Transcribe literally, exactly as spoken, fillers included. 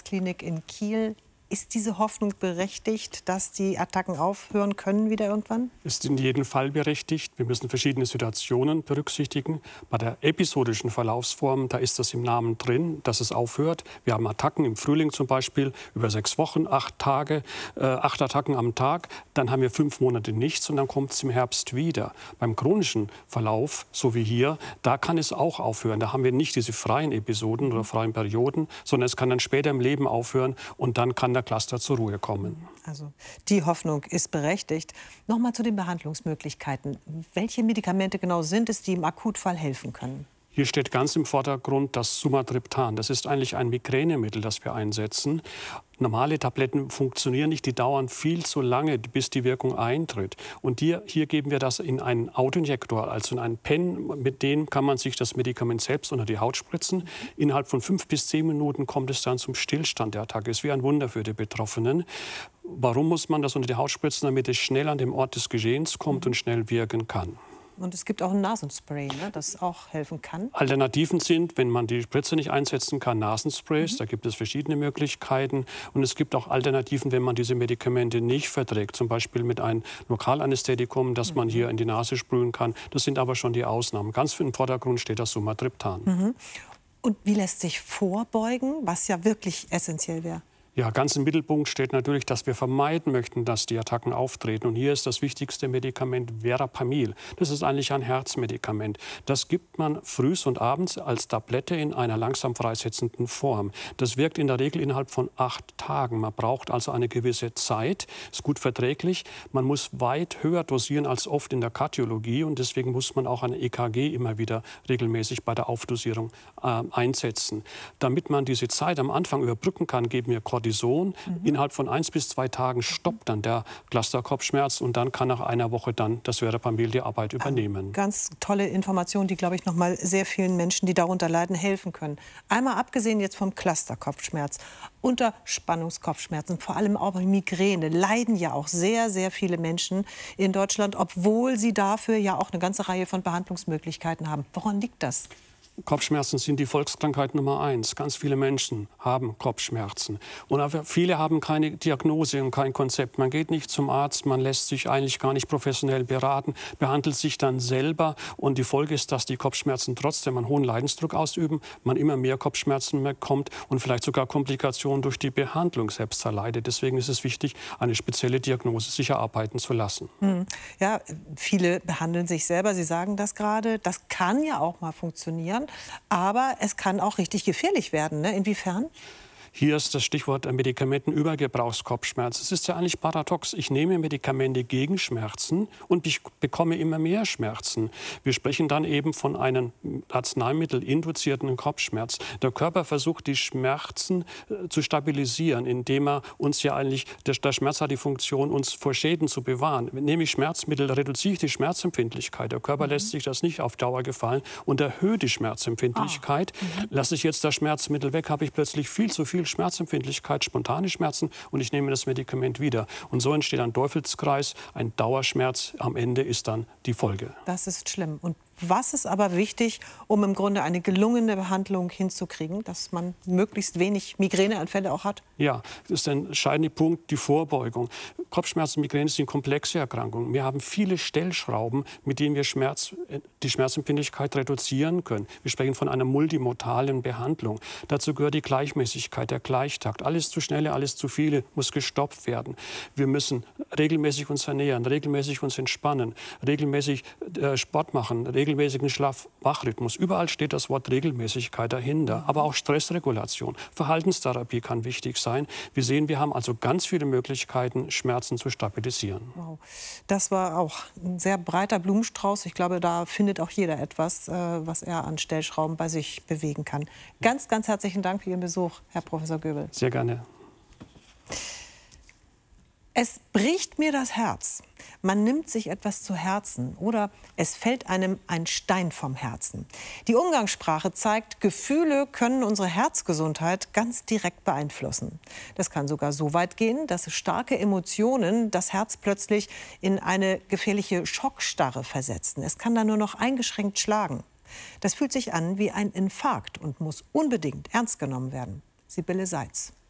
Uniklinik in Kiel. Ist diese Hoffnung berechtigt, dass die Attacken aufhören können wieder irgendwann? Ist in jedem Fall berechtigt. Wir müssen verschiedene Situationen berücksichtigen. Bei der episodischen Verlaufsform, da ist das im Namen drin, dass es aufhört. Wir haben Attacken im Frühling zum Beispiel über sechs Wochen, acht Tage, äh, acht Attacken am Tag. Dann haben wir fünf Monate nichts und dann kommt es im Herbst wieder. Beim chronischen Verlauf, so wie hier, da kann es auch aufhören. Da haben wir nicht diese freien Episoden oder freien Perioden, sondern es kann dann später im Leben aufhören und dann kann der Cluster zur Ruhe kommen. Also die Hoffnung ist berechtigt. Noch mal zu den Behandlungsmöglichkeiten. Welche Medikamente genau sind es, die im Akutfall helfen können? Hier steht ganz im Vordergrund das Sumatriptan. Das ist eigentlich ein Migränemittel, das wir einsetzen. Normale Tabletten funktionieren nicht, die dauern viel zu lange, bis die Wirkung eintritt. Und hier, hier geben wir das in einen Autoinjektor, also in einen Pen. Mit dem kann man sich das Medikament selbst unter die Haut spritzen. Innerhalb von fünf bis zehn Minuten kommt es dann zum Stillstand der Attacke. Ist wie ein Wunder für die Betroffenen. Warum muss man das unter die Haut spritzen? Damit es schnell an dem Ort des Geschehens kommt und schnell wirken kann. Und es gibt auch ein Nasenspray, ne, das auch helfen kann. Alternativen sind, wenn man die Spritze nicht einsetzen kann, Nasensprays. Mhm. Da gibt es verschiedene Möglichkeiten. Und es gibt auch Alternativen, wenn man diese Medikamente nicht verträgt. Zum Beispiel mit einem Lokalanästhetikum, das mhm. man hier in die Nase sprühen kann. Das sind aber schon die Ausnahmen. Ganz im Vordergrund steht das Sumatriptan. Mhm. Und wie lässt sich vorbeugen, was ja wirklich essentiell wäre? Ja, ganz im Mittelpunkt steht natürlich, dass wir vermeiden möchten, dass die Attacken auftreten. Und hier ist das wichtigste Medikament Verapamil. Das ist eigentlich ein Herzmedikament. Das gibt man frühs und abends als Tablette in einer langsam freisetzenden Form. Das wirkt in der Regel innerhalb von acht Tagen. Man braucht also eine gewisse Zeit, ist gut verträglich. Man muss weit höher dosieren als oft in der Kardiologie. Und deswegen muss man auch ein E K G immer wieder regelmäßig bei der Aufdosierung äh, einsetzen. Damit man diese Zeit am Anfang überbrücken kann, geben wir Cortison. Mhm. Innerhalb von eins bis zwei Tagen stoppt dann der Clusterkopfschmerz und dann kann nach einer Woche dann das Verapamil die Arbeit übernehmen. Ähm, ganz tolle Information, die, glaube ich, noch mal sehr vielen Menschen, die darunter leiden, helfen können. Einmal abgesehen jetzt vom Clusterkopfschmerz, Unterspannungskopfschmerzen, vor allem auch Migräne, leiden ja auch sehr, sehr viele Menschen in Deutschland, obwohl sie dafür ja auch eine ganze Reihe von Behandlungsmöglichkeiten haben. Woran liegt das? Kopfschmerzen sind die Volkskrankheit Nummer eins. Ganz viele Menschen haben Kopfschmerzen. Und aber viele haben keine Diagnose und kein Konzept. Man geht nicht zum Arzt, man lässt sich eigentlich gar nicht professionell beraten, behandelt sich dann selber. Und die Folge ist, dass die Kopfschmerzen trotzdem einen hohen Leidensdruck ausüben, man immer mehr Kopfschmerzen bekommt und vielleicht sogar Komplikationen durch die Behandlung selbst erleidet. Deswegen ist es wichtig, eine spezielle Diagnose sich erarbeiten zu lassen. Hm. Ja, viele behandeln sich selber, Sie sagen das gerade. Das kann ja auch mal funktionieren. Aber es kann auch richtig gefährlich werden. Ne? Inwiefern? Hier ist das Stichwort Medikamentenübergebrauchskopfschmerz. Es ist ja eigentlich paradox. Ich nehme Medikamente gegen Schmerzen und ich bekomme immer mehr Schmerzen. Wir sprechen dann eben von einem arzneimittelinduzierten Kopfschmerz. Der Körper versucht, die Schmerzen äh, zu stabilisieren, indem er uns ja eigentlich, der, der Schmerz hat die Funktion, uns vor Schäden zu bewahren. Nehme ich Schmerzmittel, reduziere ich die Schmerzempfindlichkeit. Der Körper mhm. lässt sich das nicht auf Dauer gefallen und erhöht die Schmerzempfindlichkeit. Ah. Mhm. Lasse ich jetzt das Schmerzmittel weg, habe ich plötzlich viel zu viel Schmerzempfindlichkeit, spontane Schmerzen und ich nehme das Medikament wieder. Und so entsteht ein Teufelskreis, ein Dauerschmerz. Am Ende ist dann die Folge. Das ist schlimm. Und was ist aber wichtig, um im Grunde eine gelungene Behandlung hinzukriegen, dass man möglichst wenig Migräneanfälle auch hat? Ja, das ist der entscheidende Punkt, die Vorbeugung. Kopfschmerzen und Migräne sind komplexe Erkrankungen. Wir haben viele Stellschrauben, mit denen wir Schmerz, die Schmerzempfindlichkeit reduzieren können. Wir sprechen von einer multimodalen Behandlung. Dazu gehört die Gleichmäßigkeit, der Gleichtakt. Alles zu schnelle, alles zu viele muss gestoppt werden. Wir müssen regelmäßig uns ernähren, regelmäßig uns entspannen, regelmäßig äh, Sport machen, regelmäßig regelmäßigen Schlaf-Wach-Rhythmus. Überall steht das Wort Regelmäßigkeit dahinter. Aber auch Stressregulation. Verhaltenstherapie kann wichtig sein. Wir sehen, wir haben also ganz viele Möglichkeiten, Schmerzen zu stabilisieren. Wow. Das war auch ein sehr breiter Blumenstrauß. Ich glaube, da findet auch jeder etwas, was er an Stellschrauben bei sich bewegen kann. Ganz, ganz herzlichen Dank für Ihren Besuch, Herr Professor Göbel. Sehr gerne. Es bricht mir das Herz. Man nimmt sich etwas zu Herzen oder es fällt einem ein Stein vom Herzen. Die Umgangssprache zeigt, Gefühle können unsere Herzgesundheit ganz direkt beeinflussen. Das kann sogar so weit gehen, dass starke Emotionen das Herz plötzlich in eine gefährliche Schockstarre versetzen. Es kann dann nur noch eingeschränkt schlagen. Das fühlt sich an wie ein Infarkt und muss unbedingt ernst genommen werden. Sibylle Seitz.